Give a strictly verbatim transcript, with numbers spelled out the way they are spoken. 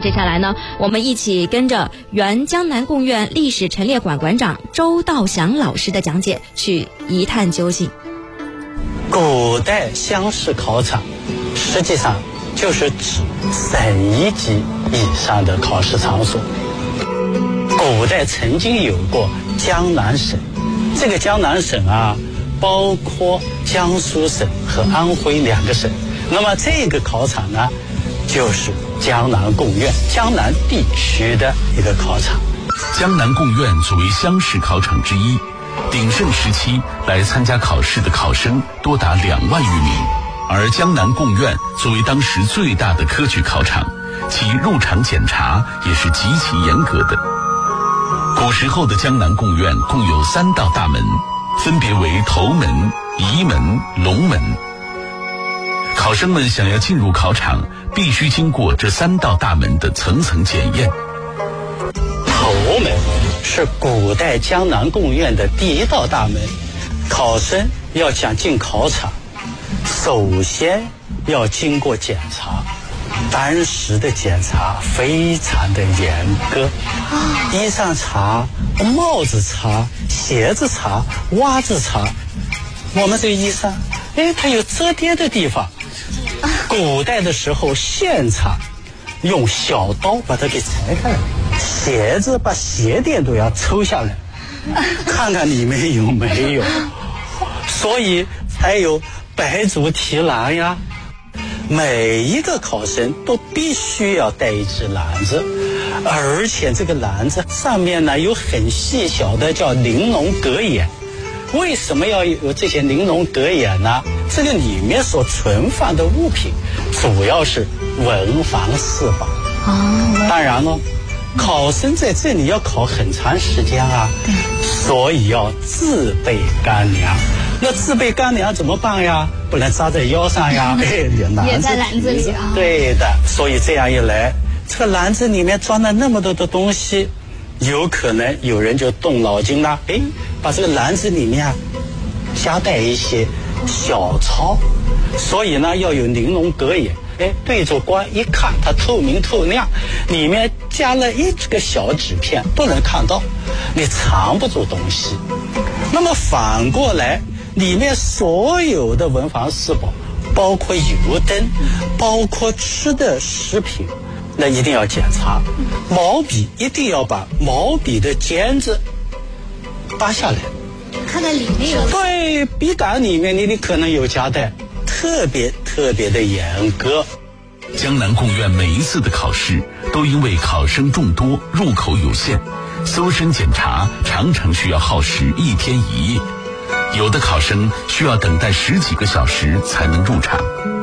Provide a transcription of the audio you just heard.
接下来呢，我们一起跟着原江南贡院历史陈列馆馆长周道祥老师的讲解去一探究竟。 古代乡试考场实际上就是指省一级以上的考试场所。古代曾经有过江南省，这个江南省啊，包括江苏省和安徽两个省。那么这个考场呢，就是江南贡院，江南地区的一个考场。 江南贡院作为乡试考场之一，鼎盛时期来参加考试的考生多达两万余名。而江南贡院作为当时最大的科举考场，其入场检查也是极其严格的。古时候的江南贡院共有三道大门，分别为头门、仪门、龙门。考生们想要进入考场，必须经过这三道大门的层层检验。 头门是古代江南贡院的第一道大门，考生要想进考场，首先要经过检查。当时的检查非常的严格，衣裳查，帽子查，鞋子查，袜子查。我们这个衣裳，哎，它有折叠的地方。古代的时候现查，用小刀把它给裁开来，鞋子把鞋垫都要抽下来，看看里面有没有，所以才有白足提篮呀。每一个考生都必须要带一只篮子，而且这个篮子上面呢有很细小的叫玲珑格眼。为什么要有这些玲珑格眼呢？这个里面所存放的物品主要是文房四宝。哦，当然了，考生在这里要考很长时间啊，所以要自备干粮。那自备干粮怎么办呀？不能扎在腰上呀，哎， 也在篮子里啊。 对的，所以这样一来，这个篮子里面装了那么多的东西，有可能有人就动脑筋了，哎，把这个篮子里面啊夹带一些小钞，所以呢要有玲珑格眼，哎，对着光一看，它透明透亮，里面加了一个小纸片，不能看到，你藏不住东西。那么反过来，里面所有的文房四宝，包括油灯，包括吃的食品，那一定要检查。毛笔一定要把毛笔的尖子拔下来， 看看里面有。 对，笔杆里面你你可能有夹带，特别特别的严格。 江南贡院每一次的考试都因为考生众多，入口有限，搜身检查常常需要耗时一天一夜，有的考生需要等待十几个小时才能入场。